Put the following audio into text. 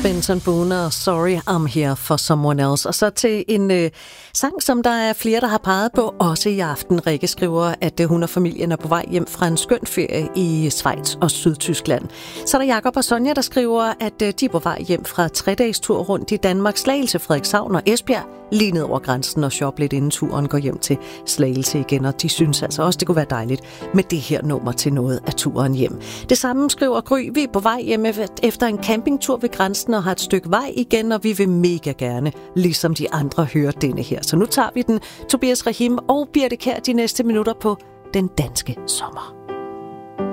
Benson Boone og Sorry I'm Here for Someone Else. Og så til en sang, som der er flere, der har peget på, også i aften. Rikke skriver, at hun og familien er på vej hjem fra en skøn ferie i Schweiz og Sydtyskland. Så er der Jakob og Sonja, der skriver, at de er på vej hjem fra 3-dages tur rundt i Danmark, Slagelse, Frederikshavn og Esbjerg, lige ned over grænsen og shoppe lidt inden turen går hjem til Slagelse igen. Og de synes altså også, det kunne være dejligt med det her nummer til noget af turen hjem. Det samme skriver Gry, vi er på vej hjem efter en campingtur ved grænsen og har et stykke vej igen, og vi vil mega gerne, ligesom de andre, høre denne her. Så nu tager vi den. Tobias Rahim og Birte Kjær de næste minutter på Den Danske Sommer.